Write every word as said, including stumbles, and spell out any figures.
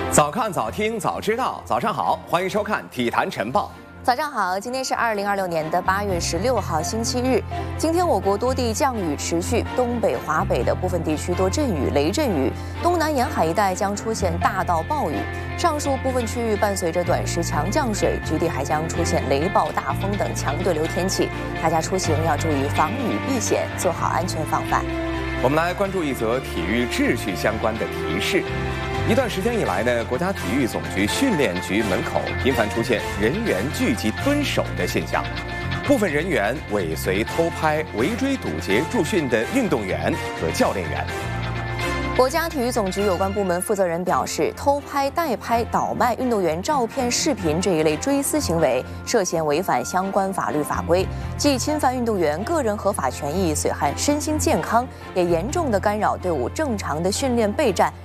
早看早听早知道，早上好，欢迎收看《体坛晨报》。 早上好，今天是二零二六年的八月十六号，星期日。今天我国多地降雨持续，东北、华北的部分地区多阵雨、雷阵雨，东南沿海一带将出现大到暴雨。上述部分区域伴随着短时强降水，局地还将出现雷暴、大风等强对流天气，大家出行要注意防雨避险，做好安全防范。 我们来关注一则体育秩序相关的提示。一段时间以来呢，国家体育总局训练局门口频繁出现人员聚集蹲守的现象，部分人员尾随偷拍、围追堵截驻训的运动员和教练员。 国家体育总局有关部门负责人表示，偷拍、代拍、倒卖运动员照片、视频这一类追思行为，涉嫌违反相关法律法规，既侵犯运动员个人合法权益，损害身心健康，也严重的干扰队伍正常的训练备战。